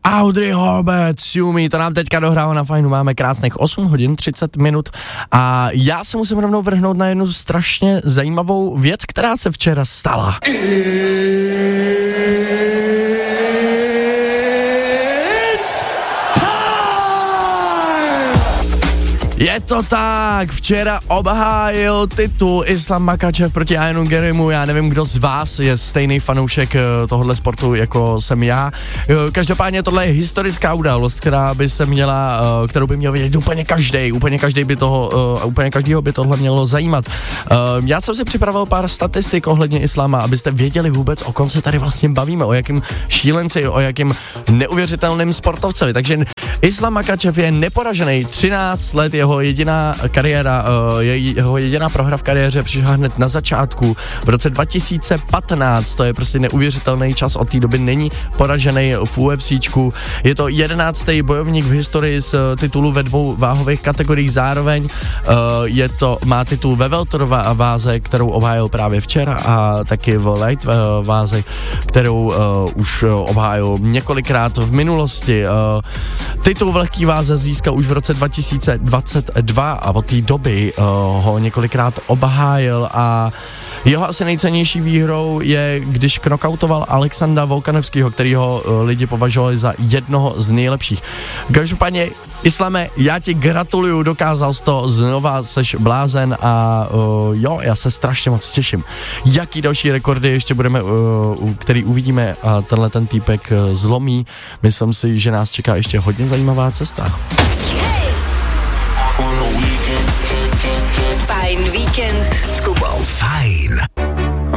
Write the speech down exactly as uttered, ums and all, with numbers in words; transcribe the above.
Audrey Hobet, Sumi, to nám teďka dohrává na fajnu, máme krásných osm hodin třicet minut a já se musím rovnou vrhnout na jednu strašně zajímavou věc, která se včera stala. Je to tak, včera obhájil titul Islam Makhachev proti Ianu Gerimu, já nevím, kdo z vás je stejný fanoušek tohohle sportu, jako jsem já. Každopádně tohle je historická událost, která by se měla, kterou by měl vidět úplně každý, úplně každý by toho, úplně každýho by tohle mělo zajímat. Já jsem si připravil pár statistik ohledně isláma, abyste věděli vůbec, o kom se tady vlastně bavíme, o jakým šílenci, o jakým neuvěřitelným sportovci, takže Islam Makhachev je neporažený, třináct let jeho jediná kariéra, jeho jediná prohra v kariéře přišla hned na začátku v roce dva tisíce patnáct, to je prostě neuvěřitelný čas, od té doby není poražený v UFCčku, je to jedenáctý bojovník v historii s titulu ve dvou váhových kategoriích zároveň, je to, má titul ve welterové váze, kterou obhájil právě včera a taky v light váze, kterou už obhájil několikrát v minulosti. Titul v lehký váze získal už v roce dva tisíce dvacet dva a od té doby uh, ho několikrát obhájil a jeho asi nejcennější výhrou je, když knockoutoval Alexandra Volkanovského, kterýho uh, lidi považovali za jednoho z nejlepších. Každopádně, Islame, já ti gratuluju, dokázal jsi to, znova seš blázen a uh, jo, já se strašně moc těším. Jaký další rekordy ještě budeme, uh, který uvidíme a tenhle ten týpek uh, zlomí, myslím si, že nás čeká ještě hodně zajímavá cesta. Fajn víkend s Kubou. Fajn.